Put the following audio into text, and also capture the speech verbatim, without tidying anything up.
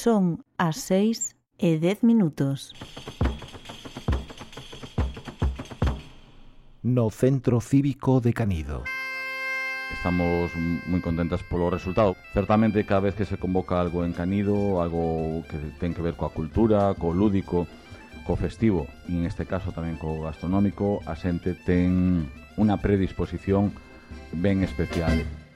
Son as seis e dez minutos. No Centro Cívico de Canido. Estamos moi contentas polo resultado. Certamente, cada vez que se convoca algo en Canido, algo que ten que ver coa cultura, co lúdico, co festivo, e en este caso tamén co gastronómico, a xente ten unha predisposición ben especial.